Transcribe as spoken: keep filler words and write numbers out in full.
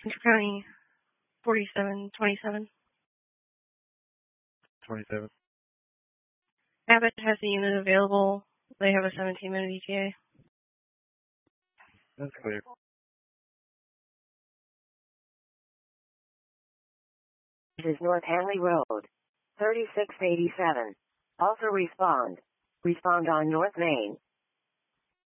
Central County, forty-seven twenty-seven. twenty-seven. Abbott has the unit available. They have a seventeen minute E T A. That's clear. This is North Hanley Road, thirty-six eighty-seven. Also respond. Respond on North Main.